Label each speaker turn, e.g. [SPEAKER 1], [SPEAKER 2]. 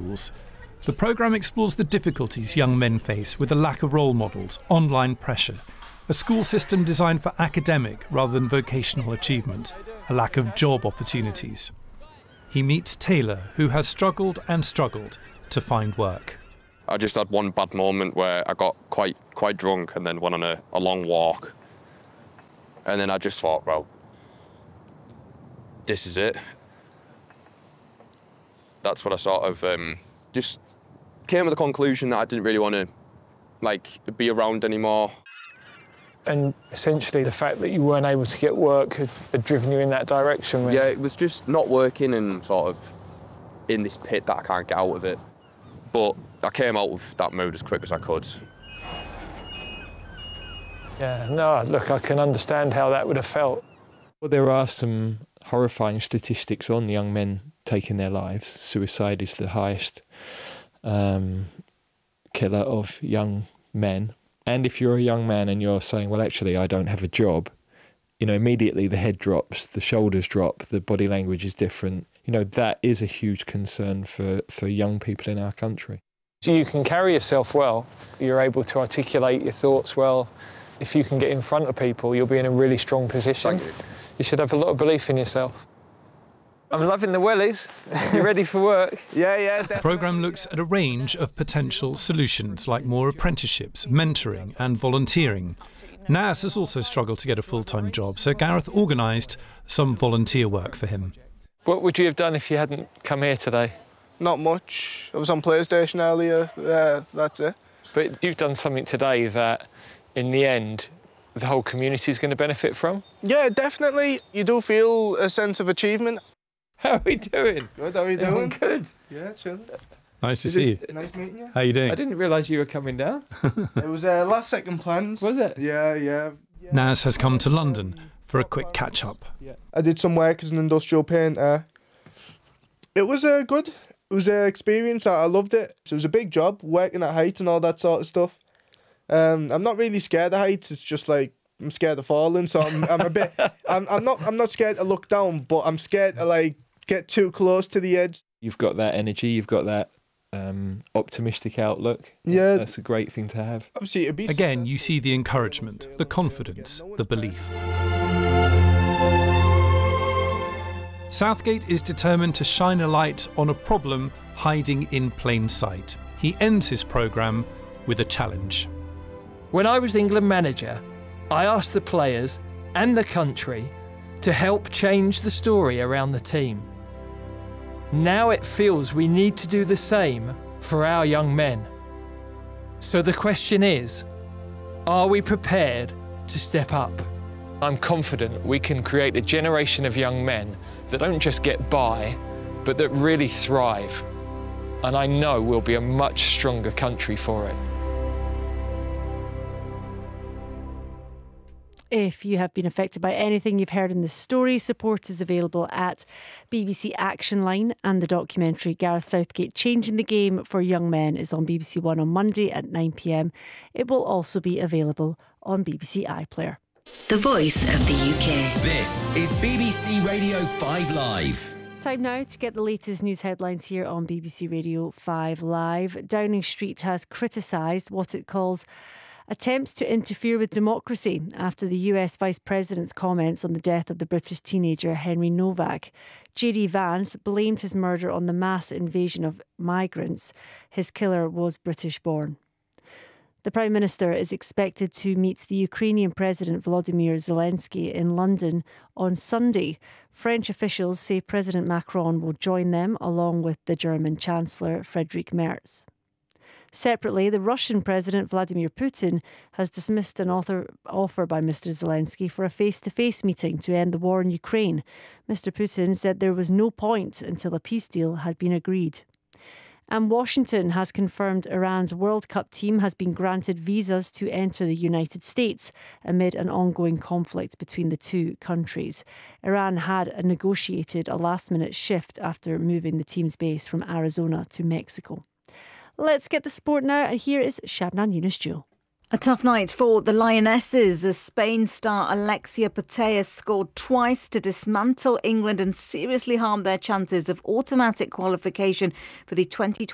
[SPEAKER 1] schools. The programme explores the difficulties young men face with a lack of role models, online pressure, a school system designed for academic rather than vocational achievement, a lack of job opportunities. He meets Taylor, who has struggled and struggled to find work.
[SPEAKER 2] I just had one bad moment where I got quite drunk and then went on a long walk. And then I just thought, well, this is it. That's what I sort of just came to the conclusion that I didn't really want to be around anymore.
[SPEAKER 3] And essentially the fact that you weren't able to get work had driven you in that direction? Really?
[SPEAKER 2] Yeah, it was just not working and sort of in this pit that I can't get out of it. But I came out of that mode as quick as I could.
[SPEAKER 3] Yeah, no, look, I can understand how that would have felt.
[SPEAKER 4] Well, there are some horrifying statistics on young men taking their lives. Suicide is the highest killer of young men. And if you're a young man and you're saying, well, actually, I don't have a job, immediately the head drops, the shoulders drop, the body language is different. That is a huge concern for young people in our country.
[SPEAKER 3] So you can carry yourself well, you're able to articulate your thoughts well. If you can get in front of people, you'll be in a really strong position.
[SPEAKER 2] Thank you.
[SPEAKER 3] You should have a lot of belief in yourself. I'm loving the wellies. You ready for work? Yeah, definitely.
[SPEAKER 1] The programme looks at a range of potential solutions like more apprenticeships, mentoring and volunteering. Naz has also struggled to get a full-time job, so Gareth organised some volunteer work for him.
[SPEAKER 3] What would you have done if you hadn't come here today?
[SPEAKER 5] Not much. I was on PlayStation earlier, that's it.
[SPEAKER 3] But you've done something today that, in the end, the whole community is going to benefit from?
[SPEAKER 5] Yeah, definitely. You do feel a sense of achievement.
[SPEAKER 4] How are we doing?
[SPEAKER 5] Good, how are you doing?
[SPEAKER 4] Good.
[SPEAKER 5] Yeah, chill.
[SPEAKER 1] Nice to see you.
[SPEAKER 5] Nice meeting you.
[SPEAKER 1] How you doing?
[SPEAKER 4] I didn't realise you were coming down.
[SPEAKER 5] It was last second plans.
[SPEAKER 4] Was it?
[SPEAKER 5] Yeah.
[SPEAKER 1] Naz has come to London for a quick catch-up.
[SPEAKER 5] I did some work as an industrial painter. It was good. It was an experience. I loved it. So it was a big job, working at height and all that sort of stuff. I'm not really scared of heights. It's just like I'm scared of falling. So I'm a bit. I'm not scared to look down, but I'm scared to get too close to the edge.
[SPEAKER 4] You've got that energy. You've got that optimistic outlook.
[SPEAKER 5] Yeah,
[SPEAKER 4] that's a great thing to have.
[SPEAKER 5] Obviously, it'd be
[SPEAKER 1] again, you see the encouragement, the confidence, the belief. Southgate is determined to shine a light on a problem hiding in plain sight. He ends his programme with a challenge.
[SPEAKER 6] When I was England manager, I asked the players and the country to help change the story around the team. Now it feels we need to do the same for our young men. So the question is, are we prepared to step up?
[SPEAKER 3] I'm confident we can create a generation of young men that don't just get by, but that really thrive. And I know we'll be a much stronger country for it.
[SPEAKER 7] If you have been affected by anything you've heard in this story, support is available at BBC Action Line, and the documentary Gareth Southgate Changing the Game for Young Men is on BBC One on Monday at 9 p.m. It will also be available on BBC iPlayer.
[SPEAKER 8] The voice of the UK.
[SPEAKER 9] This is BBC Radio 5 Live.
[SPEAKER 7] Time now to get the latest news headlines here on BBC Radio 5 Live. Downing Street has criticised what it calls attempts to interfere with democracy after the US Vice President's comments on the death of the British teenager Henry Novak. J.D. Vance blamed his murder on the mass invasion of migrants. His killer was British born. The Prime Minister is expected to meet the Ukrainian President Volodymyr Zelensky in London on Sunday. French officials say President Macron will join them along with the German Chancellor Friedrich Merz. Separately, the Russian President Vladimir Putin has dismissed an offer by Mr. Zelensky for a face-to-face meeting to end the war in Ukraine. Mr. Putin said there was no point until a peace deal had been agreed. And Washington has confirmed Iran's World Cup team has been granted visas to enter the United States amid an ongoing conflict between the two countries. Iran had negotiated a last-minute shift after moving the team's base from Arizona to Mexico. Let's get the sport now, and here is Shabnan Yunus-Jewel.
[SPEAKER 10] A tough night for the Lionesses as Spain star Alexia Putellas scored twice to dismantle England and seriously harm their chances of automatic qualification for the 2020